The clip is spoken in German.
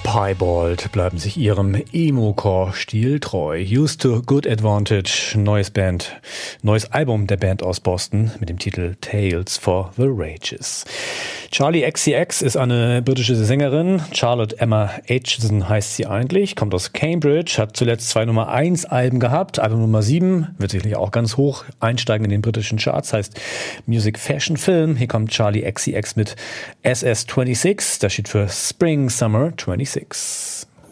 Piebald bleiben sich ihrem Emo-Core-Stil treu. Used to Good Advantage, neues Album der Band aus Boston mit dem Titel Tales for the Rages. Charli XCX ist eine britische Sängerin. Charlotte Emma Aitchison heißt sie eigentlich, kommt aus Cambridge, hat zuletzt 2 Nummer-1-Alben gehabt. Album Nummer 7 wird sicherlich auch ganz hoch einsteigen in den britischen Charts, heißt Music Fashion Film. Hier kommt Charli XCX mit SS26, das steht für Spring Summer 26.